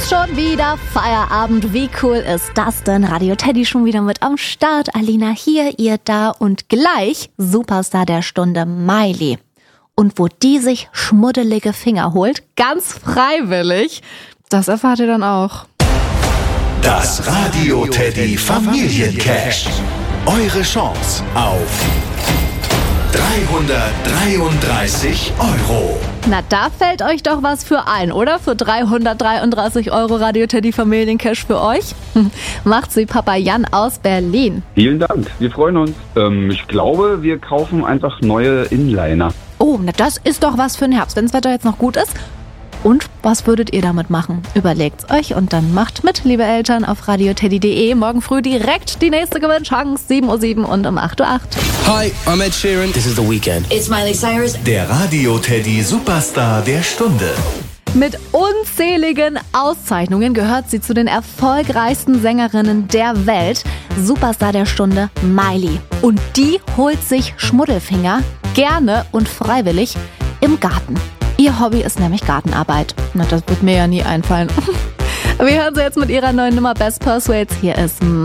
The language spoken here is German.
ist schon wieder Feierabend. Wie cool ist das denn? Radio Teddy schon wieder mit am Start. Alina hier, ihr da und gleich Superstar der Stunde Miley. Und wo die sich schmuddelige Finger holt, ganz freiwillig, das erfahrt ihr dann auch. Das Radio Teddy Familiencash. Eure Chance auf 333 €. Na, da fällt euch doch was für ein, oder? Für 333 € Radio Teddy Familiencash für euch. Macht's wie Papa Jan aus Berlin. Vielen Dank, wir freuen uns. Ich glaube, wir kaufen einfach neue Inliner. Oh, na das ist doch was für den Herbst, wenn das Wetter jetzt noch gut ist. Und was würdet ihr damit machen? Überlegt's euch und dann macht mit, liebe Eltern, auf radioteddy.de. Morgen früh direkt die nächste Gewinnchance. 7:07 und um 8:08 Uhr. Hi, I'm Ed Sheeran. This is The Weeknd. It's Miley Cyrus. Der Radio Teddy Superstar der Stunde. Mit unzähligen Auszeichnungen gehört sie zu den erfolgreichsten Sängerinnen der Welt. Superstar der Stunde Miley. Und die holt sich Schmuddelfinger gerne und freiwillig im Garten. Ihr Hobby ist nämlich Gartenarbeit. Na, das wird mir ja nie einfallen. Wir hören sie jetzt mit ihrer neuen Nummer Best Persuades. Hier ist